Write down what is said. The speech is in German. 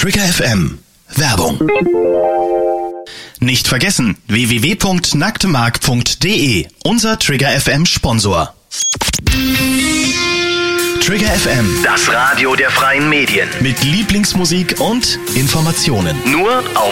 Trigger FM. Werbung. Nicht vergessen, www.nacktemark.de, unser Trigger FM Sponsor. Trigger FM, das Radio der freien Medien. mit Lieblingsmusik und Informationen. Nur auf